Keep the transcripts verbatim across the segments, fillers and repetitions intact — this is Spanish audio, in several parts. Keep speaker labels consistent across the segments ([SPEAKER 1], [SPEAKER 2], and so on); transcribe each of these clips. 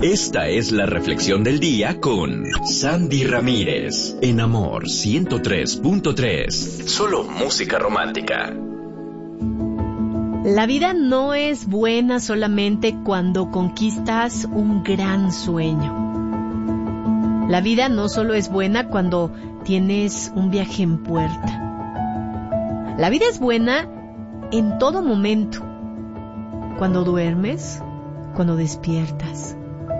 [SPEAKER 1] Esta es la reflexión del día con Sandy Ramírez, en Amor ciento tres punto tres. Solo música romántica.
[SPEAKER 2] La vida no es buena solamente cuando conquistas un gran sueño. La vida no solo es buena cuando tienes un viaje en puerta. La vida es buena en todo momento. Cuando duermes, cuando despiertas,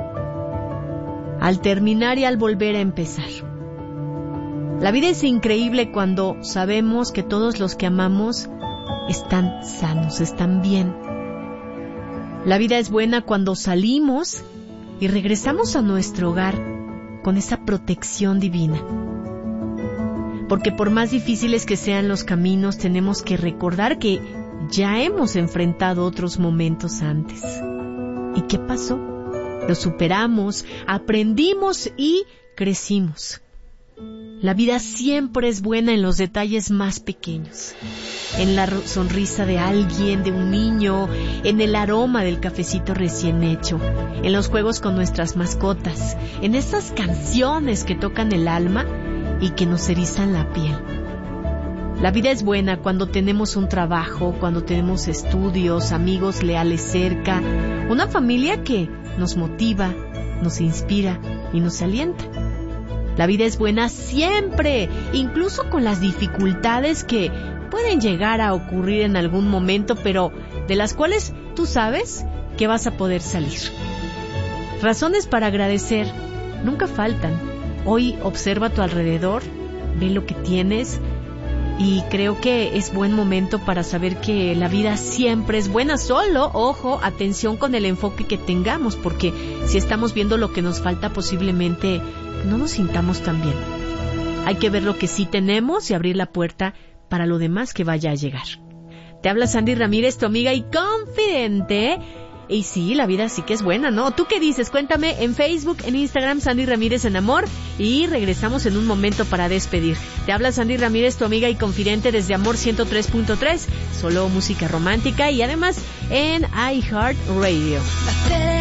[SPEAKER 2] al terminar y al volver a empezar. La vida es increíble cuando sabemos que todos los que amamos están sanos, están bien. La vida es buena cuando salimos y regresamos a nuestro hogar con esa protección divina. Porque por más difíciles que sean los caminos, tenemos que recordar que ya hemos enfrentado otros momentos antes. ¿Y qué pasó? Lo superamos, aprendimos y crecimos. La vida siempre es buena en los detalles más pequeños. En la sonrisa de alguien, de un niño, en el aroma del cafecito recién hecho, en los juegos con nuestras mascotas, en esas canciones que tocan el alma y que nos erizan la piel. La vida es buena cuando tenemos un trabajo, cuando tenemos estudios, amigos leales cerca, una familia que nos motiva, nos inspira y nos alienta. La vida es buena siempre, incluso con las dificultades que pueden llegar a ocurrir en algún momento, pero de las cuales tú sabes que vas a poder salir. Razones para agradecer nunca faltan. Hoy observa a tu alrededor, ve lo que tienes y creo que es buen momento para saber que la vida siempre es buena. Solo, ojo, atención con el enfoque que tengamos, porque si estamos viendo lo que nos falta, posiblemente no nos sintamos tan bien. Hay que ver lo que sí tenemos y abrir la puerta para lo demás que vaya a llegar. Te habla Sandy Ramírez, tu amiga y confidente. Y sí, la vida sí que es buena, ¿no? ¿Tú qué dices? Cuéntame en Facebook, en Instagram, Sandy Ramírez en Amor. Y regresamos en un momento para despedir. Te habla Sandy Ramírez, tu amiga y confidente desde Amor ciento tres punto tres. Solo música romántica y además en iHeartRadio.